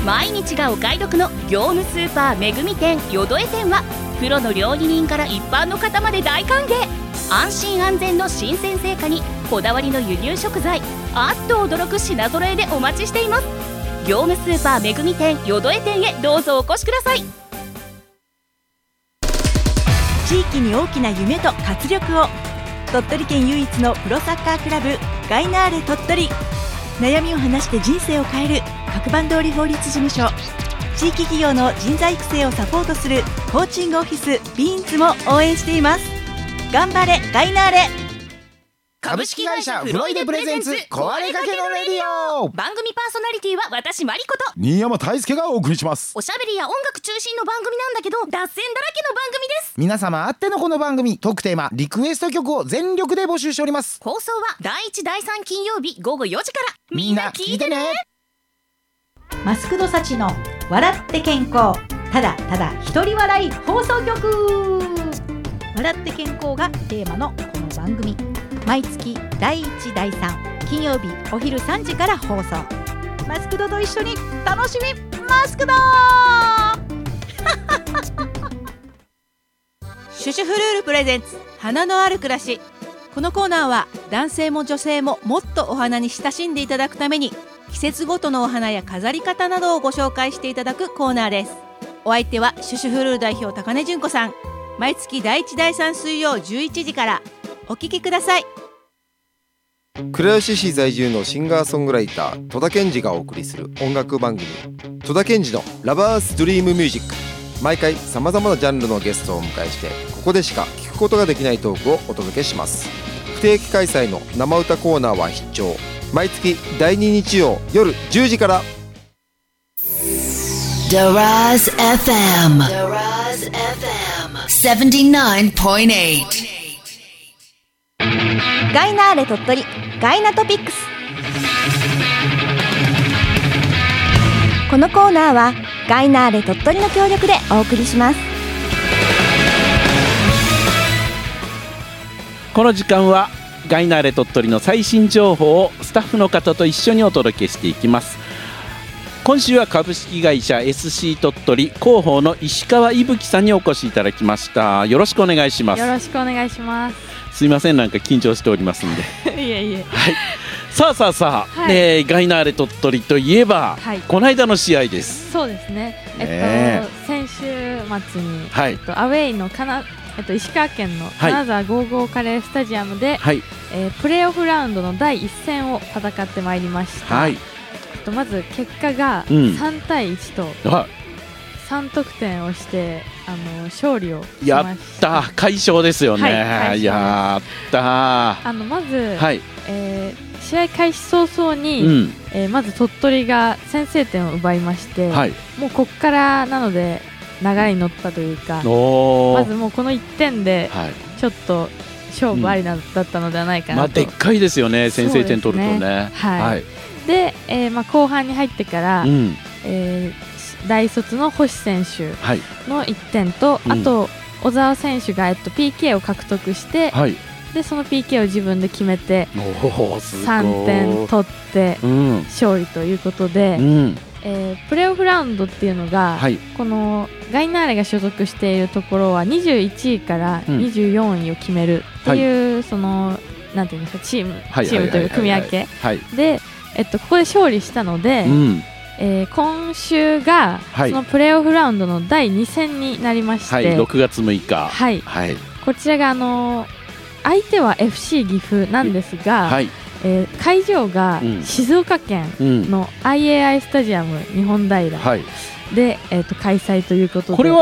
毎日がお買い得の業務スーパーめぐみ店よどえ店はプロの料理人から一般の方まで大歓迎。安心安全の新鮮成果にこだわりの輸入食材、あっと驚く品揃えでお待ちしています。業務スーパーめぐみ店よどえ店へどうぞお越しください。 地域に大きな夢と活力を。鳥取県唯一のプロサッカークラブガイナーレ鳥取。悩みを話して人生を変える角番通り法律事務所。地域企業の人材育成をサポートするコーチングオフィスビーンズも応援しています。頑張れガイナーレ。 株式会社フロイデプレゼンツ壊れかけのレディオ。 番組パーソナリティは私マリコと新山大輔がお送りします。 おしゃべりや音楽中心の番組なんだけど脱線だらけの番組です。 皆様あってのこの番組、トークテーマリクエスト曲を全力で募集しております。 放送は第1第3金曜日午後4時から。 みんな聞いてね。 マスクドサチの笑って健康、ただただ一人笑い放送局。笑って健康がテーマのこの番組、毎月第1第3金曜日お昼3時から放送。マスクドと一緒に楽しみマスクドシュシュフルールプレゼンツ花のある暮らし。このコーナーは男性も女性ももっとお花に親しんでいただくために、季節ごとのお花や飾り方などをご紹介していただくコーナーです。お相手はシュシュフルール代表高根純子さん。毎月第1第3水曜11時からお聞きください。 倉吉市在住のシンガーソングライター戸田健二がお送りする音楽番組、戸田健二のラバースドリームミュージック。毎回さまざまなジャンルのゲストをお迎えして、ここでしか聞くことができないトークをお届けします。不定期開催の生歌コーナーは必聴。毎月第2日曜夜10時から。 Daraz FM 79.8。 ガイナーレ鳥取ガイナトピックス。このコーナーはガイナーレ鳥取の協力でお送りします。 この時間はガイナーレ鳥取の最新情報をスタッフの方と一緒にお届けしていきます。今週は株式会社 SC 鳥取広報の石川伊吹さんにお越しいただきました。よろしくお願いします。 よろしくお願いします。 すいません、なんか緊張しておりますんでいえいえ、 はい、さあ、 はい、 ガイナーレ鳥取といえば、はい、この間の試合です。 そうですね、先週末に、 はい、 アウェイの石川県の金沢ゴーゴーカレースタジアムで、はい、プレーオフラウンドの第1戦を戦ってまいりました。はい、まず結果が3対1と、3得点をして勝利をしました。 やった快勝ですよね、はい、やったまず、はい、試合開始早々に、まず鳥取が先制点を奪いまして、はい、もうここからなので流れに乗ったというか、まずもうこの1点でちょっと勝負ありだったのではないかなと、 でっかいですよね、先制点取るとね。 はい、で、後半に入ってから、大卒の星選手の1点と、あと小沢選手が、PK を獲得して、でその PK を自分で決めて3点取って勝利ということで、プレーオフラウンドっていうのが、このガイナーレが所属しているところは21位から24位を決めるっていう、そのなんていうんですか、チームという組み分けで、ここで勝利したので、今週がそのプレーオフラウンドの第2戦になりまして、 6月6日、 こちらが相手は FC 岐阜なんですが、会場が静岡県の IAI スタジアム日本平で、開催ということで、